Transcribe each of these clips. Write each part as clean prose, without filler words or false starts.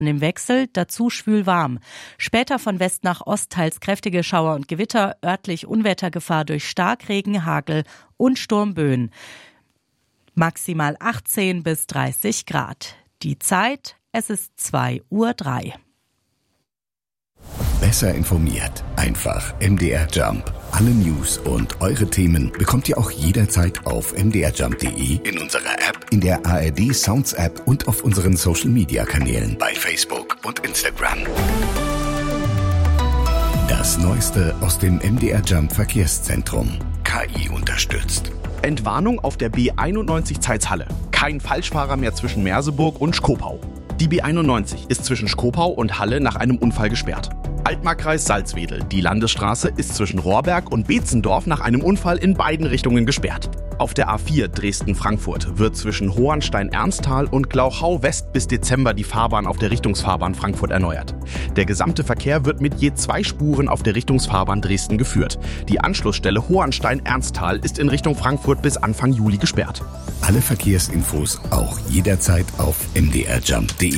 im Wechsel, dazu schwül warm. Später von West nach Ost teils kräftige Schauer und Gewitter, örtlich Unwettergefahr durch Starkregen, Hagel und Sturmböen. Maximal 18 bis 30 Grad. Die Zeit, es ist 2:03 Uhr. Besser informiert. Einfach MDR Jump. Alle News und eure Themen bekommt ihr auch jederzeit auf mdrjump.de, in unserer App, in der ARD Sounds App und auf unseren Social Media Kanälen bei Facebook und Instagram. Das Neueste aus dem MDR Jump Verkehrszentrum. KI unterstützt. Entwarnung auf der B91 Zeithalle. Kein Falschfahrer mehr zwischen Merseburg und Schkopau. Die B91 ist zwischen Schkopau und Halle nach einem Unfall gesperrt. Altmarkkreis Salzwedel. Die Landesstraße ist zwischen Rohrberg und Beetzendorf nach einem Unfall in beiden Richtungen gesperrt. Auf der A4 Dresden-Frankfurt wird zwischen Hohenstein-Ernsthal und Glauchau West bis Dezember die Fahrbahn auf der Richtungsfahrbahn Frankfurt erneuert. Der gesamte Verkehr wird mit je 2 Spuren auf der Richtungsfahrbahn Dresden geführt. Die Anschlussstelle Hohenstein-Ernsthal ist in Richtung Frankfurt bis Anfang Juli gesperrt. Alle Verkehrsinfos auch jederzeit auf mdrjump.de.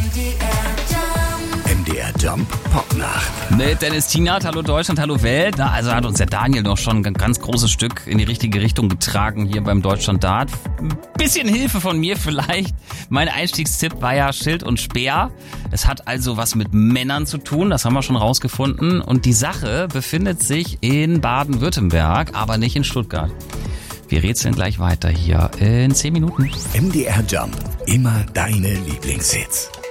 MDR Jump Popnacht. Mit Dennis Tienert, hallo Deutschland, hallo Welt. Na, also hat uns der Daniel doch schon ein ganz großes Stück in die richtige Richtung getragen hier beim Deutschland Dart. Ein bisschen Hilfe von mir vielleicht. Mein Einstiegstipp war ja Schild und Speer. Es hat also was mit Männern zu tun, das haben wir schon rausgefunden. Und die Sache befindet sich in Baden-Württemberg, aber nicht in Stuttgart. Wir rätseln gleich weiter hier in 10 Minuten. MDR Jump, immer deine Lieblingshits.